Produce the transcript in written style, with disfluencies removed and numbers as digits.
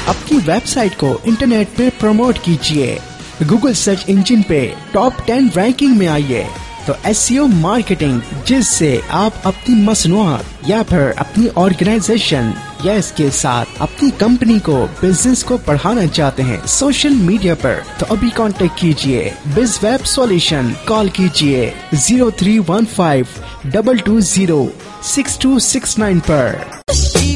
अपनी वेबसाइट को इंटरनेट पे प्रमोट कीजिए, गूगल सर्च इंजिन पे टॉप 10 रैंकिंग में आइए। तो एसईओ मार्केटिंग, जिससे आप अपनी मसनूआत या फिर अपनी ऑर्गेनाइजेशन या इसके साथ अपनी कंपनी को, बिजनेस को बढ़ाना चाहते हैं सोशल मीडिया पर, तो अभी कांटेक्ट कीजिए बिज वेब सॉल्यूशन। कॉल कीजिए 0315 220 6269 पर।